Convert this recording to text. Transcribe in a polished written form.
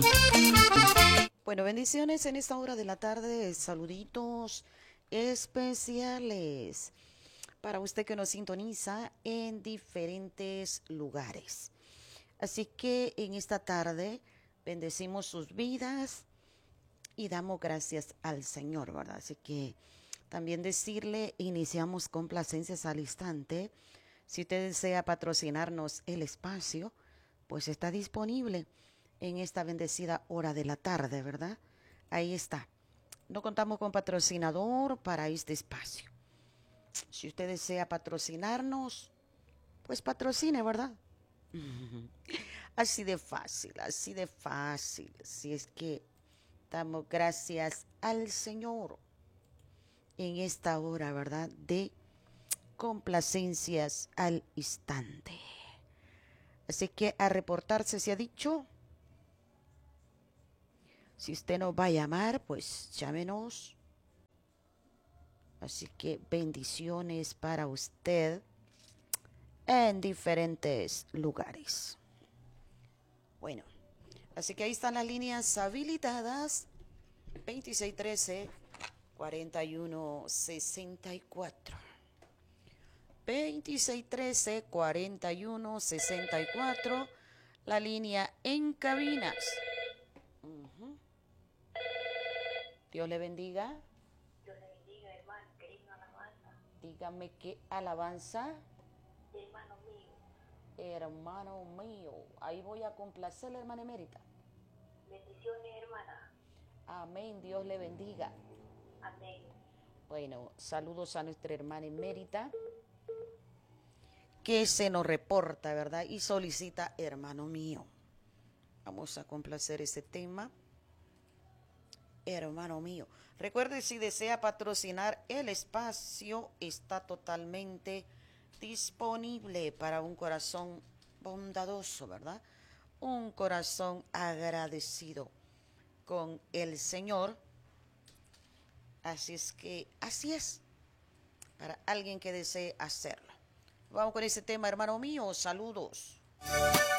Bueno, bendiciones en esta hora de la tarde, saluditos especiales para usted que nos sintoniza en diferentes lugares. Así que en esta tarde bendecimos sus vidas y damos gracias al Señor, ¿verdad? Así que también decirle, iniciamos complacencias al instante. Si usted desea patrocinarnos el espacio, pues está disponible en esta bendecida hora de la tarde, ¿verdad? Ahí está. No contamos con patrocinador para este espacio. Si usted desea patrocinarnos, pues patrocine, ¿verdad? Así de fácil, así de fácil. Si es que damos gracias al Señor en esta hora, ¿verdad? De complacencias al instante. Así que a reportarse se ha dicho. Si usted nos va a llamar, pues llámenos. Así que bendiciones para usted en diferentes lugares. Bueno, así que ahí están las líneas habilitadas. 2613-4164. 2613-4164. La línea en cabinas. Dios le bendiga. Dios le bendiga, hermano, que himno alabanza. Dígame qué alabanza. Hermano mío, Hermano mío. Ahí voy a complacerle, hermana emérita. bendiciones, hermana. Amén. Dios le bendiga. Amén. Bueno, saludos a nuestra hermana emérita que se nos reporta, ¿verdad? Y solicita, hermano mío. Vamos a complacer ese tema. Hermano mío. Recuerde, si desea patrocinar el espacio, está totalmente disponible para un corazón bondadoso, ¿verdad? Un corazón agradecido con el Señor. Así es que, así es, para alguien que desee hacerlo. Vamos con ese tema, hermano mío. Saludos.